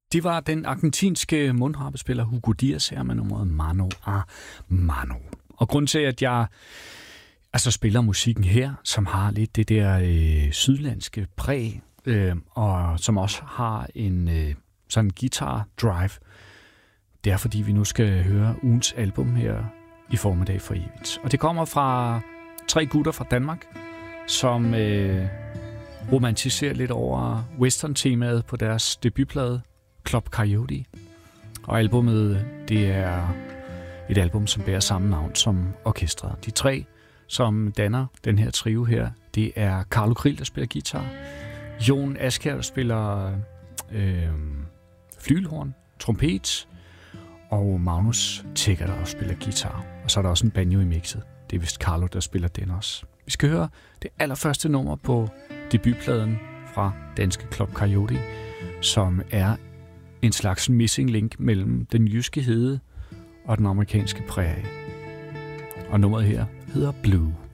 Det var den argentinske mundharpespiller Hugo Díaz her med nummeret Mano a Mano. Og grund til, at jeg spiller musikken her, som har lidt det der sydlandske præg, og som også har en sådan guitar drive, det er, fordi vi nu skal høre ugens album her i Formiddag for evigt. Og det kommer fra 3 gutter fra Danmark, som romantiserer lidt over western-temaet på deres debutplade Club Coyote. Og albummet, det er et album, som bærer samme navn som orkestret. De 3, som danner den her trio her, det er Carlo Krill, der spiller guitar, Jon Askjær, der spiller flygelhorn, trompet, og Magnus Tegger, der også spiller guitar. Og så er der også en banjo i mixet. Det er vist Carlo, der spiller den også. Vi skal høre det allerførste nummer på debutpladen fra danske Club Coyote, som er en slags missing link mellem den jyske hede og den amerikanske prærie. Og nummeret her hedder Blue.